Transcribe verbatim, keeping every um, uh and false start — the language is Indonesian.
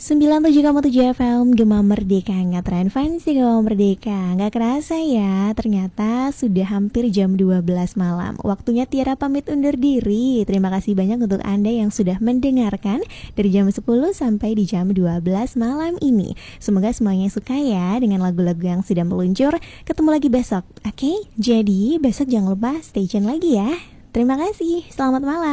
sembilan puluh tujuh koma tujuh F M Gema Merdeka, ngetren fans di Gema Merdeka. Gak kerasa ya, ternyata sudah hampir jam dua belas malam. Waktunya Tiara pamit undur diri. Terima kasih banyak untuk Anda yang sudah mendengarkan dari jam sepuluh sampai di jam dua belas malam ini. Semoga semuanya suka ya dengan lagu-lagu yang sudah meluncur. Ketemu lagi besok, oke? Okay? Jadi besok jangan lupa stay tune lagi ya. Terima kasih, selamat malam.